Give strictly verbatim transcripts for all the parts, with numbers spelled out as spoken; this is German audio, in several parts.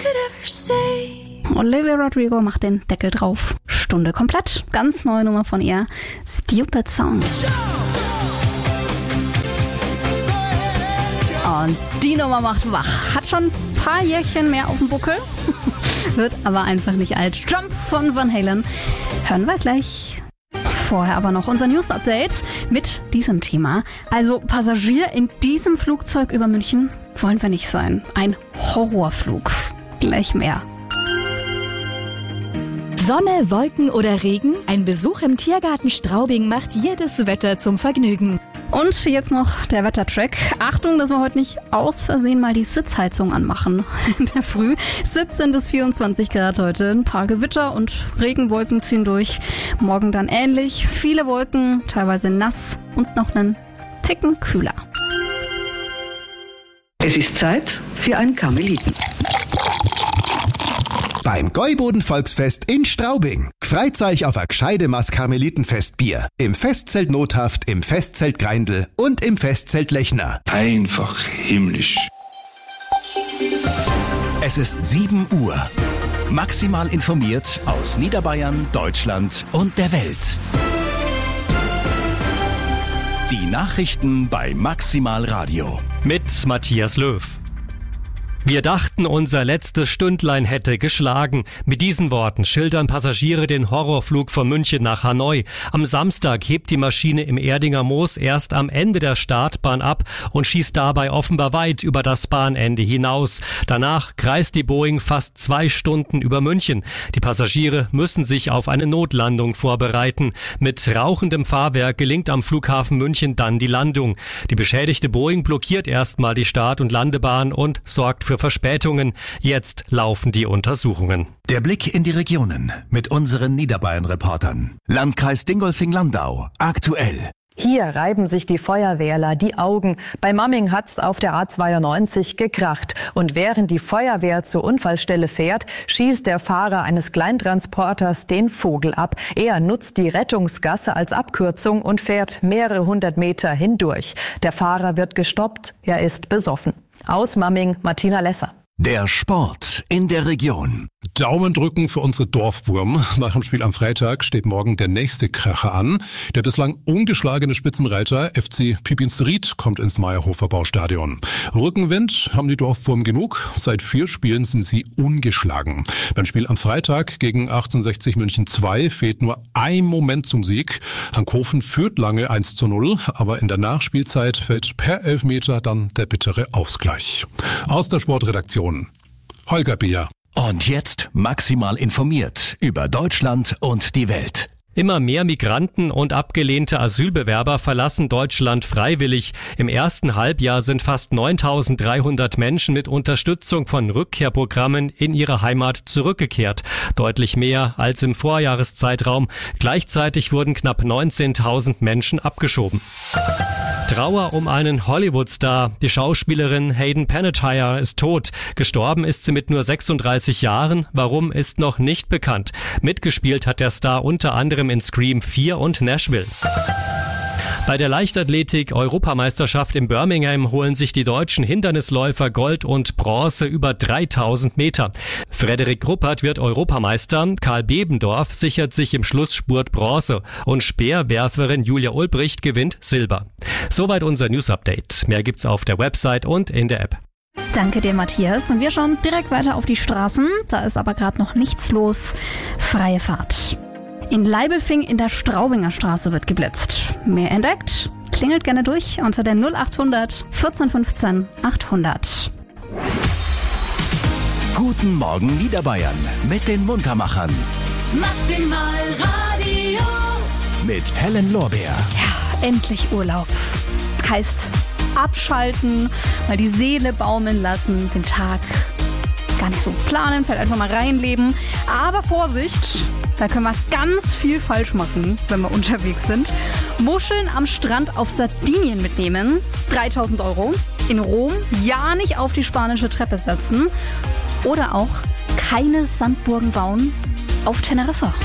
Olivia Rodrigo macht den Deckel drauf. Stunde komplett. Ganz neue Nummer von ihr. Stupid Song. Und die Nummer macht wach. Hat schon ein paar Jährchen mehr auf dem Buckel. Wird aber einfach nicht alt. Jump von Van Halen. Hören wir gleich. Vorher aber noch unser News-Update mit diesem Thema. Also Passagier in diesem Flugzeug über München wollen wir nicht sein. Ein Horrorflug. Gleich mehr. Sonne, Wolken oder Regen? Ein Besuch im Tiergarten Straubing macht jedes Wetter zum Vergnügen. Und jetzt noch der Wettertrack. Achtung, dass wir heute nicht aus Versehen mal die Sitzheizung anmachen. In der Früh siebzehn bis vierundzwanzig Grad heute. Ein paar Gewitter und Regenwolken ziehen durch. Morgen dann ähnlich. Viele Wolken, teilweise nass und noch einen Ticken kühler. Es ist Zeit für ein Karmeliten. Beim Gäuboden-Volksfest in Straubing. Freut euch auf ein gescheide Maß Karmelitenfestbier. Im Festzelt Nothaft, im Festzelt Greindl und im Festzelt Lechner. Einfach himmlisch. Es ist sieben Uhr. Maximal informiert aus Niederbayern, Deutschland und der Welt. Die Nachrichten bei Maximal Radio. Mit Matthias Löw. Wir dachten, unser letztes Stündlein hätte geschlagen. Mit diesen Worten schildern Passagiere den Horrorflug von München nach Hanoi. Am Samstag hebt die Maschine im Erdinger Moos erst am Ende der Startbahn ab und schießt dabei offenbar weit über das Bahnende hinaus. Danach kreist die Boeing fast zwei Stunden über München. Die Passagiere müssen sich auf eine Notlandung vorbereiten. Mit rauchendem Fahrwerk gelingt am Flughafen München dann die Landung. Die beschädigte Boeing blockiert erstmal die Start- und Landebahn und sorgt für Verspätungen. Jetzt laufen die Untersuchungen. Der Blick in die Regionen mit unseren Niederbayern-Reportern. Landkreis Dingolfing-Landau. Aktuell. Hier reiben sich die Feuerwehrler die Augen. Bei Mamming hat's auf der A zweiundneunzig gekracht. Und während die Feuerwehr zur Unfallstelle fährt, schießt der Fahrer eines Kleintransporters den Vogel ab. Er nutzt die Rettungsgasse als Abkürzung und fährt mehrere hundert Meter hindurch. Der Fahrer wird gestoppt. Er ist besoffen. Aus Mamming, Martina Lesser. Der Sport in der Region. Daumen drücken für unsere Dorfwurm. Nach dem Spiel am Freitag steht morgen der nächste Kracher an. Der bislang ungeschlagene Spitzenreiter F C Pipinsried kommt ins Meierhofer Baustadion. Rückenwind haben die Dorfwurm genug. Seit vier Spielen sind sie ungeschlagen. Beim Spiel am Freitag gegen achtzehnhundertsechzig München zwei fehlt nur ein Moment zum Sieg. Hankhofen führt lange eins zu null, aber in der Nachspielzeit fällt per Elfmeter dann der bittere Ausgleich. Aus der Sportredaktion Holger Beer. Und jetzt maximal informiert über Deutschland und die Welt. Immer mehr Migranten und abgelehnte Asylbewerber verlassen Deutschland freiwillig. Im ersten Halbjahr sind fast neuntausenddreihundert Menschen mit Unterstützung von Rückkehrprogrammen in ihre Heimat zurückgekehrt. Deutlich mehr als im Vorjahreszeitraum. Gleichzeitig wurden knapp neunzehntausend Menschen abgeschoben. Trauer um einen Hollywood-Star. Die Schauspielerin Hayden Panettiere ist tot. Gestorben ist sie mit nur sechsunddreißig Jahren. Warum, ist noch nicht bekannt. Mitgespielt hat der Star unter anderem in Scream vier und Nashville. Bei der Leichtathletik-Europameisterschaft in Birmingham holen sich die deutschen Hindernisläufer Gold und Bronze über dreitausend Meter. Frederik Gruppert wird Europameister, Karl Bebendorf sichert sich im Schlussspurt Bronze und Speerwerferin Julia Ulbricht gewinnt Silber. Soweit unser News-Update. Mehr gibt's auf der Website und in der App. Danke dir, Matthias. Und wir schauen direkt weiter auf die Straßen. Da ist aber gerade noch nichts los. Freie Fahrt. In Leibelfing in der Straubinger Straße wird geblitzt. Mehr entdeckt? Klingelt gerne durch unter der null achthundert vierzehn fünfzehn achthundert. Guten Morgen Niederbayern mit den Muntermachern. Maximal Radio. Mit Helen Lorbeer. Ja, endlich Urlaub. Heißt abschalten, mal die Seele baumeln lassen, den Tag gar nicht so planen, vielleicht einfach mal reinleben. Aber Vorsicht, da können wir ganz viel falsch machen, wenn wir unterwegs sind. Muscheln am Strand auf Sardinien mitnehmen, dreitausend Euro. In Rom ja nicht auf die spanische Treppe setzen. Oder auch keine Sandburgen bauen auf Teneriffa.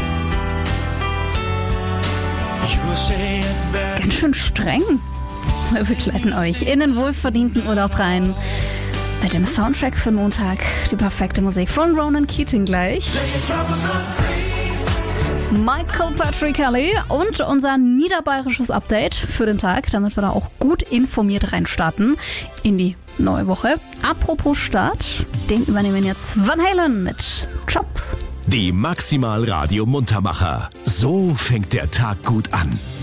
Ganz schön streng. Wir begleiten euch in den wohlverdienten Urlaub rein. mit dem Soundtrack für Montag. Die perfekte Musik von Ronan Keating gleich. Michael Patrick Kelly und unser niederbayerisches Update für den Tag, damit wir da auch gut informiert reinstarten in die neue Woche. Apropos Start, den übernehmen jetzt Van Halen mit Chop. Die Maximal Radio Muntermacher. So fängt der Tag gut an.